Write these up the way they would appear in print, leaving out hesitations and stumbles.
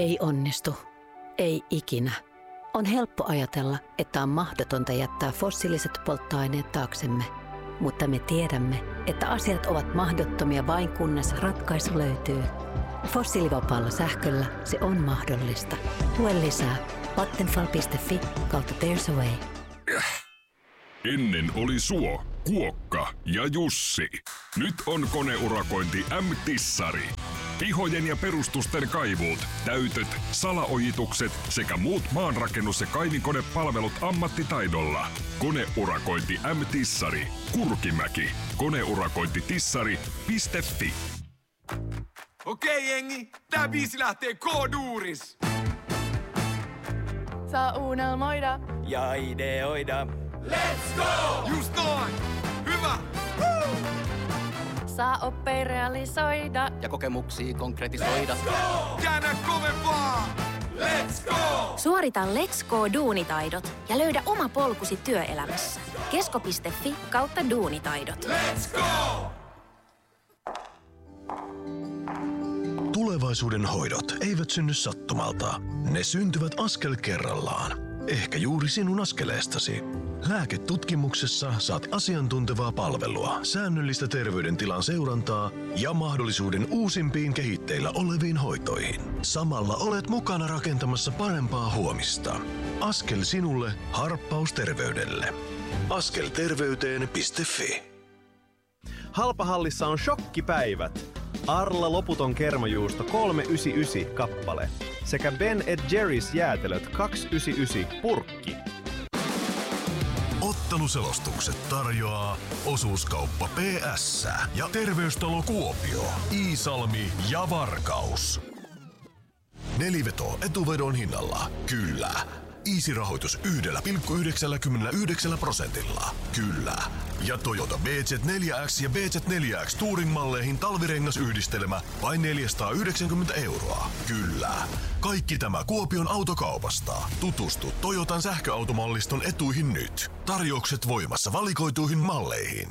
Ei onnistu. Ei ikinä. On helppo ajatella, että on mahdotonta jättää fossiiliset polttoaineet taaksemme. Mutta me tiedämme, että asiat ovat mahdottomia vain kunnes ratkaisu löytyy. Fossiilivapaalla sähköllä se on mahdollista. Tue lisää. Vattenfall.fi/There's a Way. Ennen oli Suo, Kuokka ja Jussi. Nyt on koneurakointi M-Tissari. Pihojen ja perustusten kaivuut, täytöt, salaojitukset sekä muut maanrakennus- ja kaivinkonepalvelut ammattitaidolla. Koneurakointi M-Tissari. Kurkimäki. Koneurakointitissari.fi. Okei jengi, tää biisi lähtee K-duuris. Saa unelmoida ja ideoida. Let's go! Just noin! Hyvä! Woo! saa oppia realisoida ja kokemuksia konkretisoida. Let's go! Käännä kovempaa! Let's go! Suorita Let's Go-duunitaidot ja löydä oma polkusi työelämässä. Kesko.fi/duunitaidot. Let's go! Tulevaisuuden hoidot eivät synny sattumalta. Ne syntyvät askel kerrallaan. Ehkä juuri sinun askeleestasi. Lääketutkimuksessa saat asiantuntevaa palvelua, säännöllistä terveydentilan seurantaa ja mahdollisuuden uusimpiin kehitteillä oleviin hoitoihin. Samalla olet mukana rakentamassa parempaa huomista. Askel sinulle, harppaus terveydelle. Askelterveyteen.fi. Halpahallissa on shokkipäivät. Arla loputon kermajuusto 3,99 kappale sekä Ben & Jerry's jäätelöt 2,99 purkki. Otteluselostukset tarjoaa Osuuskauppa PS ja Terveystalo Kuopio, Iisalmi ja Varkaus. Neliveto etuvedon hinnalla. Kyllä. Easy-rahoitus 1,99%. Kyllä. Ja Toyota BZ4X ja BZ4X Touring-malleihin talvirengasyhdistelmä vain 490 €. Kyllä. Kaikki tämä Kuopion autokaupasta. Tutustu Toyotan sähköautomalliston etuihin nyt. Tarjoukset voimassa valikoituihin malleihin.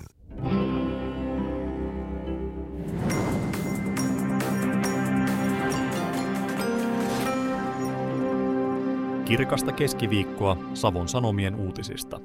Kirkasta keskiviikkoa Savon Sanomien uutisista.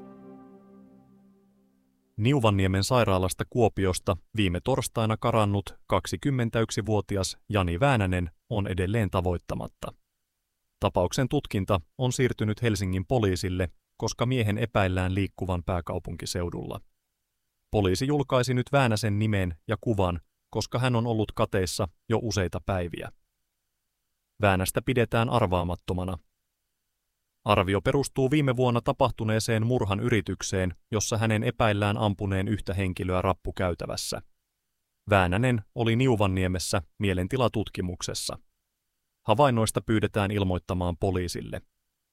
Niuvanniemen sairaalasta Kuopiosta viime torstaina karannut 21-vuotias Jani Väänänen on edelleen tavoittamatta. Tapauksen tutkinta on siirtynyt Helsingin poliisille, koska miehen epäillään liikkuvan pääkaupunkiseudulla. Poliisi julkaisi nyt Väänäsen nimen ja kuvan, koska hän on ollut kateissa jo useita päiviä. Väänästä pidetään arvaamattomana. Arvio perustuu viime vuonna tapahtuneeseen murhan yritykseen, jossa hänen epäillään ampuneen yhtä henkilöä rappukäytävässä. Väänänen oli Niuvanniemessä mielentilatutkimuksessa. Havainnoista pyydetään ilmoittamaan poliisille.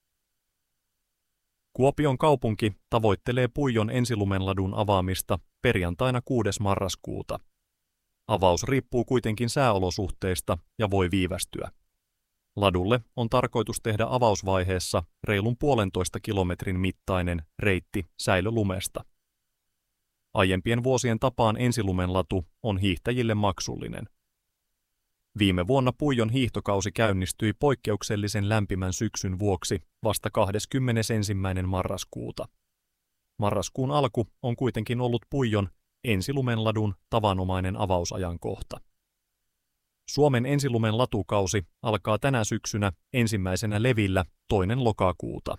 Kuopion kaupunki tavoittelee Puijon ensilumenladun avaamista perjantaina 6. marraskuuta. Avaus riippuu kuitenkin sääolosuhteista ja voi viivästyä. Ladulle on tarkoitus tehdä avausvaiheessa reilun 1,5 kilometrin mittainen reitti säilölumesta. Aiempien vuosien tapaan ensilumenlatu on hiihtäjille maksullinen. Viime vuonna Puijon hiihtokausi käynnistyi poikkeuksellisen lämpimän syksyn vuoksi vasta 21. marraskuuta. Marraskuun alku on kuitenkin ollut Puijon ensilumenladun tavanomainen avausajankohta. Suomen ensilumen latukausi alkaa tänä syksynä ensimmäisenä levillä 2. lokakuuta.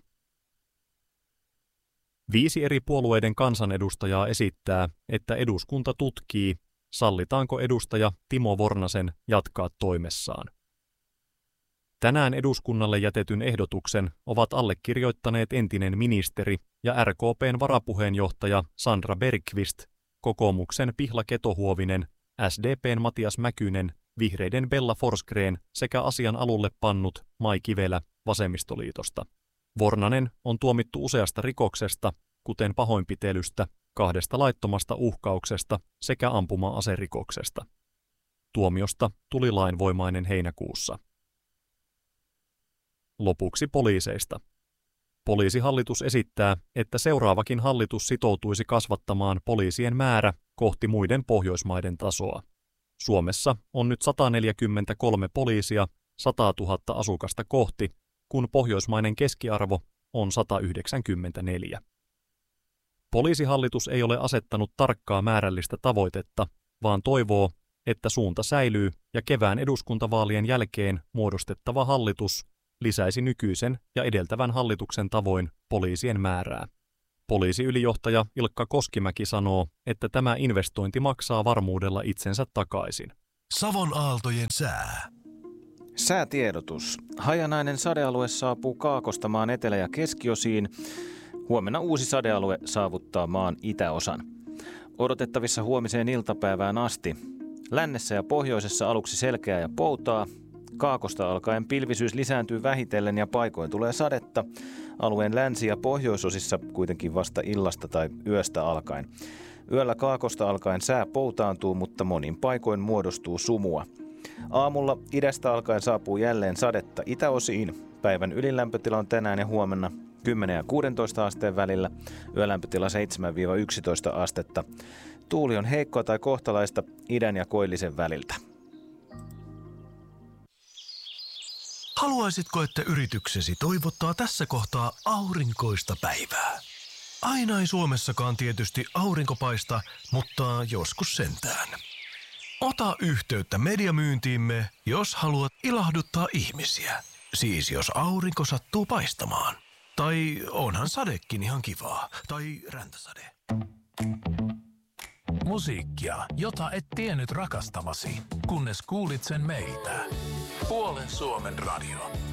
5 eri puolueiden kansanedustajaa esittää, että eduskunta tutkii, sallitaanko edustaja Timo Vornasen jatkaa toimessaan. Tänään eduskunnalle jätetyn ehdotuksen ovat allekirjoittaneet entinen ministeri ja RKP:n varapuheenjohtaja Sandra Bergqvist, kokoomuksen Pihla Keto-Huovinen, SDP:n Matias Mäkynen, Vihreiden Bella Forsgren sekä asian alulle pannut Mai Kivelä Vasemmistoliitosta. Vornanen on tuomittu useasta rikoksesta, kuten pahoinpitelystä, 2 laittomasta uhkauksesta sekä ampuma-aserikoksesta. Tuomiosta tuli lainvoimainen heinäkuussa. Lopuksi poliiseista. Poliisihallitus esittää, että seuraavakin hallitus sitoutuisi kasvattamaan poliisien määrä kohti muiden Pohjoismaiden tasoa. Suomessa on nyt 143 poliisia 100 000 asukasta kohti, kun pohjoismainen keskiarvo on 194. Poliisihallitus ei ole asettanut tarkkaa määrällistä tavoitetta, vaan toivoo, että suunta säilyy ja kevään eduskuntavaalien jälkeen muodostettava hallitus lisäisi nykyisen ja edeltävän hallituksen tavoin poliisien määrää. Poliisiylijohtaja Ilkka Koskimäki sanoo, että tämä investointi maksaa varmuudella itsensä takaisin. Savon aaltojen sää. Säätiedotus. Hajanainen sadealue saapuu Kaakosta maan etelä- ja keskiosiin. Huomenna uusi sadealue saavuttaa maan itäosan. Odotettavissa huomiseen iltapäivään asti. Lännessä ja pohjoisessa aluksi selkeää ja poutaa. Kaakosta alkaen pilvisyys lisääntyy vähitellen ja paikoin tulee sadetta. Alueen länsi- ja pohjoisosissa kuitenkin vasta illasta tai yöstä alkaen. Yöllä Kaakosta alkaen sää poutaantuu, mutta monin paikoin muodostuu sumua. Aamulla idästä alkaen saapuu jälleen sadetta itäosiin. Päivän ylilämpötila on tänään ja huomenna 10 ja 16 asteen välillä. Yölämpötila 7-11 astetta. Tuuli on heikkoa tai kohtalaista idän ja koillisen väliltä. Haluaisitko, että yrityksesi toivottaa tässä kohtaa aurinkoista päivää? Aina ei Suomessakaan tietysti aurinko paista, mutta joskus sentään. Ota yhteyttä mediamyyntiimme, jos haluat ilahduttaa ihmisiä. Siis jos aurinko sattuu paistamaan. Tai onhan sadekin ihan kivaa. Tai räntäsade. Musiikkia, jota et tiennyt rakastavasi, kunnes kuulit sen meiltä. Puolen Suomen radio.